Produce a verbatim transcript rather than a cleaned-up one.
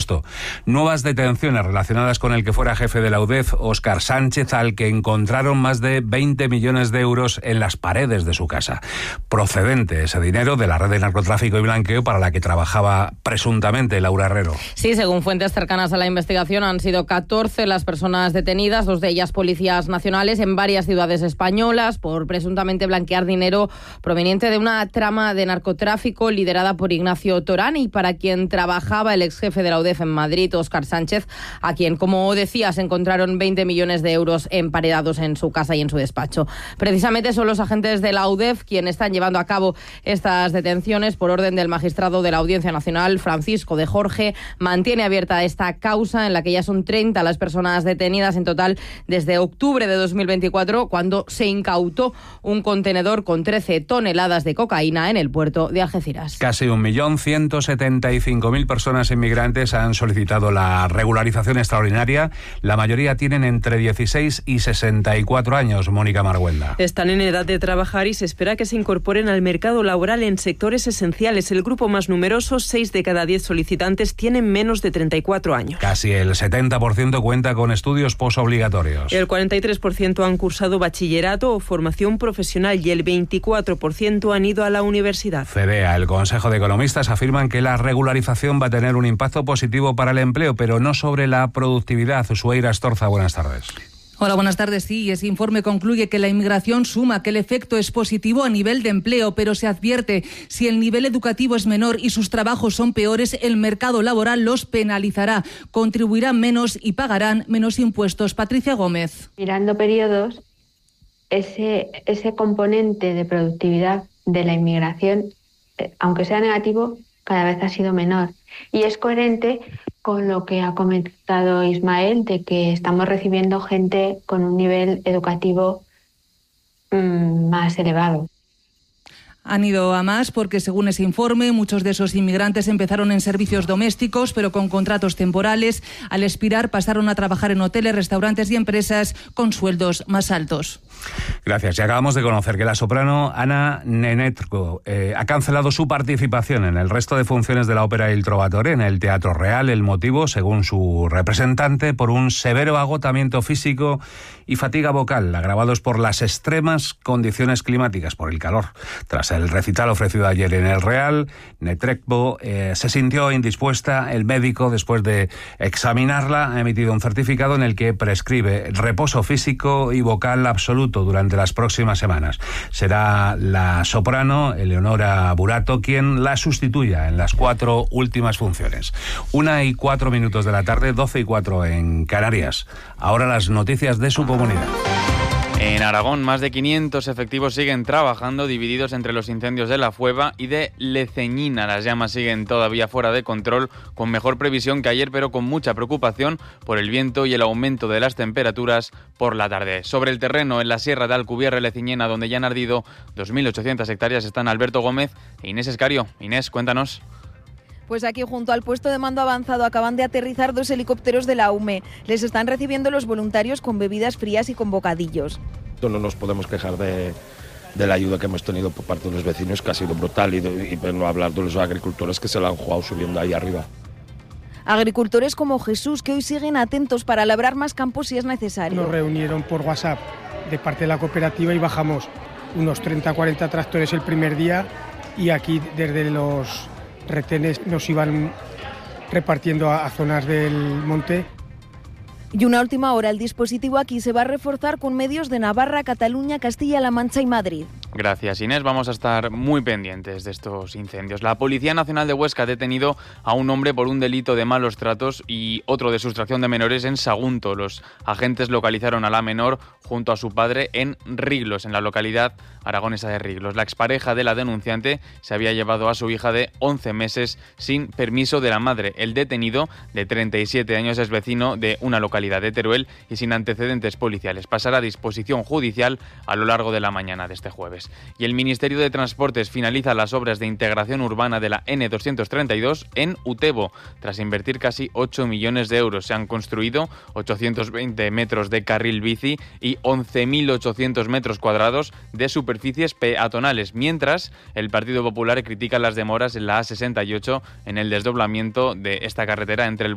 agosto. Nuevas detenciones relacionadas con el que fuera jefe de la U D E F, Óscar Sánchez, al que encontraron más de veinte millones de euros en las paredes de su casa. Procedente ese dinero de la red de narcotráfico y blanqueo para la que trabajaba presuntamente Laura Herrero. Sí, según fuentes cercanas a la investigación, han sido catorce las personas detenidas, dos de ellas policías nacionales, en varias ciudades españolas por presuntamente blanquear dinero proveniente de una trama de narcotráfico liderada por Ignacio Torán y para quien trabajaba el ex jefe de la U D E F en Madrid, Óscar Sánchez, a quien, como decía, se encontraron veinte millones de euros emparedados en su casa y en su despacho. Precisamente son los agentes de la U D E F quienes están llevando a cabo estas detenciones por orden del magistrado de la Audiencia Nacional, Francisco de Jorge. Mantiene abierta esta causa en la que ya son treinta las personas detenidas en total desde octubre de dos mil veinticuatro, cuando se incautó un contenedor con trece toneladas de cocaína en el puerto de Algeciras. Casi un millón ciento setenta y cinco mil personas inmigrantes han solicitado la regularización extraordinaria. La mayoría tienen entre dieciséis y sesenta y cuatro años. Mónica Marguenda. Están en edad de trabajar y se espera que se incorporen al mercado laboral en sectores esenciales. El grupo más numeroso, seis de cada diez solicitantes, tienen menos de treinta y cuatro años. Casi el setenta por ciento cuenta con estudios posobligatorios. El cuarenta y tres por ciento han cursado bachillerato o formación profesional y el veinticuatro por ciento han ido a la universidad. FEDEA, el Consejo de Economistas, afirman que la regularización va a tener un impacto positivo para el empleo, pero no sobre la productividad. Usueira Astorza, buenas tardes. Hola, buenas tardes. Sí, ese informe concluye que la inmigración suma, que el efecto es positivo a nivel de empleo, pero se advierte, si el nivel educativo es menor y sus trabajos son peores, el mercado laboral los penalizará, contribuirán menos y pagarán menos impuestos. Patricia Gómez. Mirando periodos, ese, ese componente de productividad de la inmigración, aunque sea negativo, cada vez ha sido menor. Y es coherente con lo que ha comentado Ismael, de que estamos recibiendo gente con un nivel educativo mmm, más elevado. Han ido a más porque, según ese informe, muchos de esos inmigrantes empezaron en servicios domésticos, pero con contratos temporales. Al expirar, pasaron a trabajar en hoteles, restaurantes y empresas con sueldos más altos. Gracias. Y acabamos de conocer que la soprano Ana Nenetko eh, ha cancelado su participación en el resto de funciones de la ópera Il Trovatore en el Teatro Real. El motivo, según su representante, por un severo agotamiento físico y fatiga vocal, agravados por las extremas condiciones climáticas, por el calor. Tras el recital ofrecido ayer en el Real, Netrebko eh, se sintió indispuesta. El médico, después de examinarla, ha emitido un certificado en el que prescribe reposo físico y vocal absoluto durante las próximas semanas. Será la soprano Eleonora Burato quien la sustituya en las cuatro últimas funciones. Una y cuatro minutos de la tarde, doce y cuatro en Canarias. Ahora las noticias de su comunidad. En Aragón, más de quinientos efectivos siguen trabajando, divididos entre los incendios de La Fueva y de Leceñina. Las llamas siguen todavía fuera de control, con mejor previsión que ayer, pero con mucha preocupación por el viento y el aumento de las temperaturas por la tarde. Sobre el terreno, en la Sierra de Alcubierre, Leceñina, donde ya han ardido dos mil ochocientas hectáreas, están Alberto Gómez e Inés Escario. Inés, cuéntanos. Pues aquí, junto al puesto de mando avanzado, acaban de aterrizar dos helicópteros de la U M E. Les están recibiendo los voluntarios con bebidas frías y con bocadillos. No nos podemos quejar de, de la ayuda que hemos tenido por parte de los vecinos, que ha sido brutal, y, de, y no hablar de los agricultores que se la han jugado subiendo ahí arriba. Agricultores como Jesús, que hoy siguen atentos para labrar más campos si es necesario. Nos reunieron por WhatsApp de parte de la cooperativa y bajamos unos treinta a cuarenta tractores el primer día, y aquí desde los retenes nos iban repartiendo a, a zonas del monte. Y una última hora, el dispositivo aquí se va a reforzar con medios de Navarra, Cataluña, Castilla-La Mancha y Madrid. Gracias, Inés. Vamos a estar muy pendientes de estos incendios. La Policía Nacional de Huesca ha detenido a un hombre por un delito de malos tratos y otro de sustracción de menores en Sagunto. Los agentes localizaron a la menor junto a su padre en Riglos, en la localidad aragonesa de Riglos. La expareja de la denunciante se había llevado a su hija de once meses sin permiso de la madre. El detenido, de treinta y siete años, es vecino de una localidad de Teruel y sin antecedentes policiales. Pasará a disposición judicial a lo largo de la mañana de este jueves. Y el Ministerio de Transportes finaliza las obras de integración urbana de la ene doscientos treinta y dos en Utebo. Tras invertir casi ocho millones de euros, se han construido ochocientos veinte metros de carril bici y once mil ochocientos metros cuadrados de superficies peatonales, mientras el Partido Popular critica las demoras en la A sesenta y ocho en el desdoblamiento de esta carretera entre el